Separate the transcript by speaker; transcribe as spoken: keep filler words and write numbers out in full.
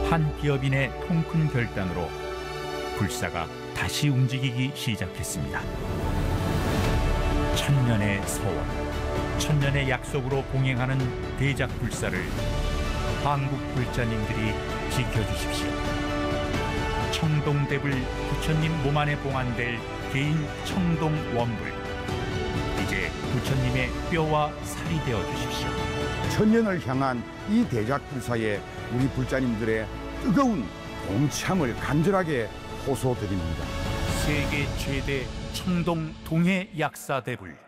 Speaker 1: 한 기업인의 통큰 결단으로 불사가 다시 움직이기 시작했습니다. 천년의 서원, 천년의 약속으로 봉행하는 대작 불사를 한국 불자님들이 지켜주십시오. 청동대불 부처님 몸 안에 봉안될 개인 청동원불, 이제 부처님의 뼈와 살이 되어 주십시오.
Speaker 2: 천년을 향한 이 대작불사에 우리 불자님들의 뜨거운 동참을 간절하게 호소드립니다.
Speaker 1: 세계 최대 청동 동해 약사대불